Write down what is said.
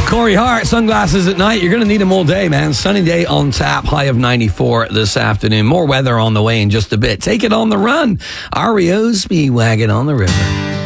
Corey Hart, sunglasses at night. You're going to need them all day, man. Sunny day on tap, high of 94 this afternoon. More weather on the way in just a bit. Take it on the run. REO Speedwagon on the river.